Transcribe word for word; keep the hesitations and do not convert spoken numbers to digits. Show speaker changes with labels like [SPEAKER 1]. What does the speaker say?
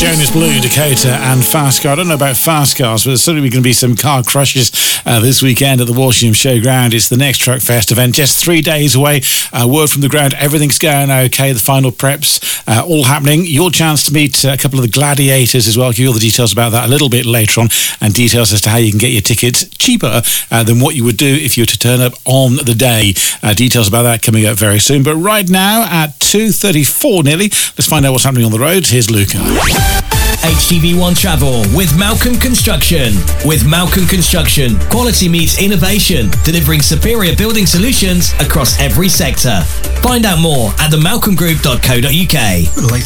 [SPEAKER 1] Jonas Blue, Dakota and Fast Car. I don't know about fast cars, but there's certainly going to be some car crushes uh, this weekend at the Walshingham Showground. It's the next Truck Fest event, just three days away. Uh, word from the ground, everything's going okay. The final preps uh, all happening. Your chance to meet a couple of the gladiators as well. I'll give you all the details about that a little bit later on, and details as to how you can get your tickets cheaper uh, than what you would do if you were to turn up on the day. Uh, details about that coming up very soon. But right now at two thirty-four nearly, let's find out what's happening on the roads. Here's Luca.
[SPEAKER 2] H T V one Travel with Malcolm Construction. With Malcolm Construction, quality meets innovation, delivering superior building solutions across every sector. Find out more at the malcolm group dot co dot uk.